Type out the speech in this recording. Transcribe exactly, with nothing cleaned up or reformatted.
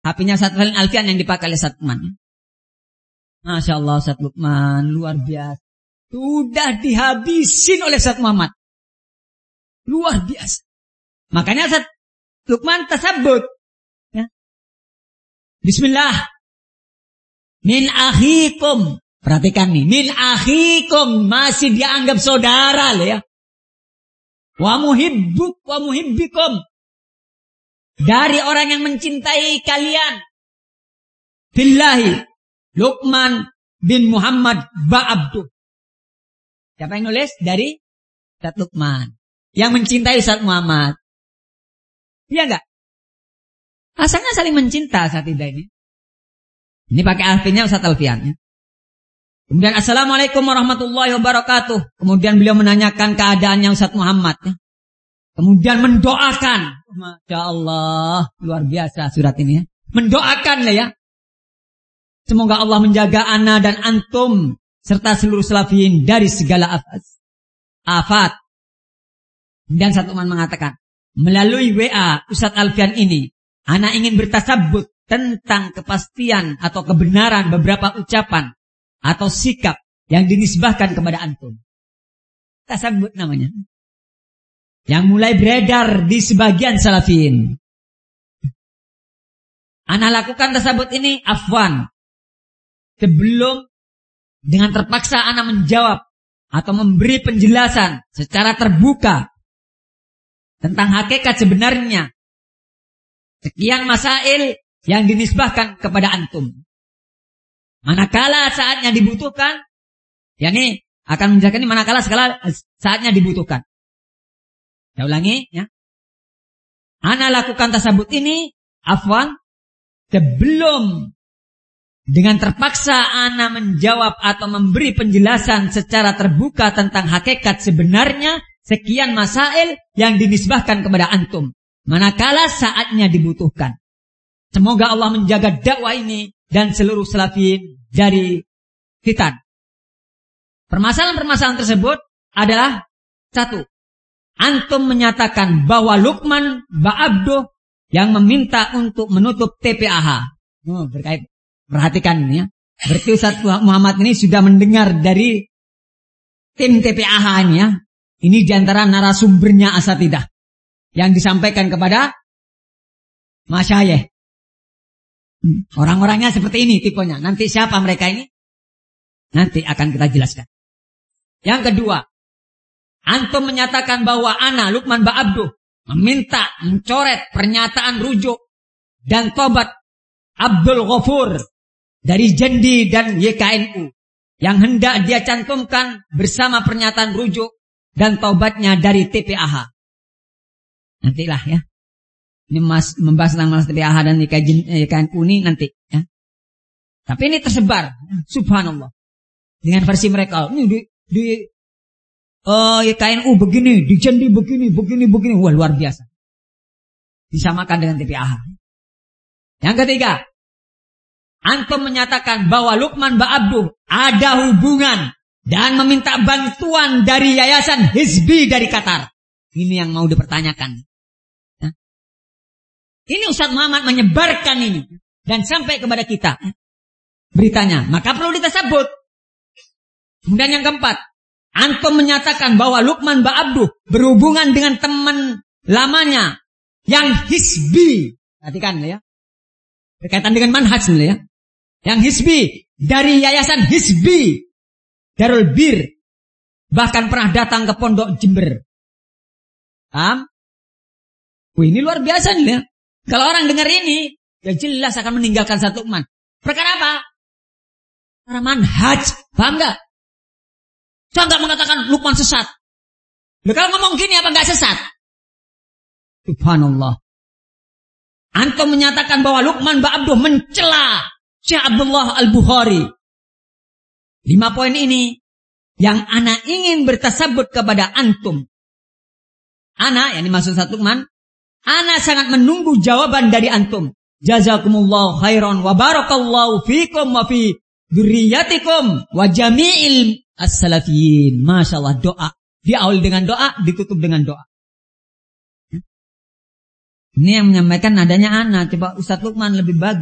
H P-nya Ustaz Alfian yang dipakai oleh Ustaz Lukman. Masya Allah Ustaz Lukman, luar biasa. Sudah dihabisin oleh Ustaz Muhammad. Luar biasa. Makanya Ustaz Lukman tasabut. Ya. Bismillah. Min akhikum. Perhatikan nih. Min akhikum. Masih dianggap saudara loh ya. Wa muhibbuk wa muhibbikum. Dari orang yang mencintai kalian. Billahi. Luqman bin Muhammad Ba'abduh. Siapa yang nulis? Dari Ustaz Lukman. Yang mencintai Ustaz Muhammad. Iya enggak? Asalnya saling mencinta saat ini. Ini pakai artinya Ustaz Alfian. Ya. Kemudian Assalamualaikum warahmatullahi wabarakatuh. Kemudian beliau menanyakan keadaannya Ustaz Muhammad. Ya. Kemudian mendoakan. Masya Allah. Luar biasa surat ini ya. Mendoakan lah ya. Semoga Allah menjaga ana dan antum. Serta seluruh salafiyin dari segala afat. Dan Ustaz Lukman mengatakan. Melalui W A Ustaz Alfian ini. Ana ingin bertasabut tentang kepastian atau kebenaran beberapa ucapan. Atau sikap yang dinisbahkan kepada antum. Tasabut namanya. Yang mulai beredar di sebagian salafiyin. Ana lakukan tasabut ini afwan. Sebelum dengan terpaksa ana menjawab atau memberi penjelasan secara terbuka tentang hakikat sebenarnya sekian masail yang dinisbahkan kepada antum. Manakala saatnya dibutuhkan, yakni akan menjelaskan ini manakala sekala saatnya dibutuhkan. Saya ulangi ya. Ana lakukan tasabut ini afwan sebelum dengan terpaksa ana menjawab atau memberi penjelasan secara terbuka tentang hakikat sebenarnya sekian masail yang dinisbahkan kepada antum. Manakala saatnya dibutuhkan. Semoga Allah menjaga dakwah ini dan seluruh salafiyin dari fitan. Permasalahan-permasalahan tersebut adalah satu. Antum menyatakan bahwa Luqman Ba'abduh yang meminta untuk menutup T P A H. Oh, berkait, perhatikan ini ya. Berarti Ustaz Muhammad ini sudah mendengar dari tim T P A H ini ya. Ini diantara narasumbernya asatidah yang disampaikan kepada masyayikh. Orang-orangnya seperti ini tipenya. Nanti siapa mereka ini? Nanti akan kita jelaskan. Yang kedua, antum menyatakan bahwa ana Luqman Ba'abduh meminta mencoret pernyataan rujuk dan tobat Abdul Ghafur dari Jendi dan Y K N U yang hendak dia cantumkan bersama pernyataan rujuk dan tobatnya dari T P A H. Nantilah ya. Ini mas, membahas tentang masalah T P A H dan Y K N U ini nanti ya. Tapi ini tersebar, subhanallah. Dengan versi mereka, ini di, di uh, Y K N U begini, di Jendi begini, begini, begini. Wah, luar biasa. Disamakan dengan T P A H. Yang ketiga, antum menyatakan bahwa Luqman Ba'abduh ada hubungan dan meminta bantuan dari Yayasan Hizbi dari Qatar. Ini yang mau dipertanyakan. Nah, ini Ustaz Muhammad menyebarkan ini dan sampai kepada kita beritanya. Maka perlu ditasabut. Kemudian yang keempat, antum menyatakan bahwa Luqman Ba'abduh berhubungan dengan teman lamanya yang Hizbi. Perhatikan ya. Berkaitan dengan manhaj ya. Yang Hizbi dari Yayasan Hizbi Darul Bir, bahkan pernah datang ke Pondok Jember. Paham? Wih, ini luar biasa nih ya. Kalau orang dengar ini, ya jelas akan meninggalkan satu Luqman. Perkara apa? Karena manhaj. Paham gak? Saya gak mengatakan Luqman sesat. Loh, kalau ngomong gini apa gak sesat? Subhanallah. Antum menyatakan bahwa Luqman Ba'abduh mencela Syekh Abdullah Al-Bukhari. Lima poin ini yang ana ingin bertasabut kepada antum. Ana, yang dimaksud satu Luqman, ana sangat menunggu jawaban dari antum. Jazakumullah khairan wa barakallahu fikum wa fi dzurriyyatikum wa jami'il as-salafiyin. Masya Allah, doa. Diawali dengan doa, ditutup dengan doa. Ini yang menyampaikan nadanya ana. Coba Ustadz Lukman lebih bagus.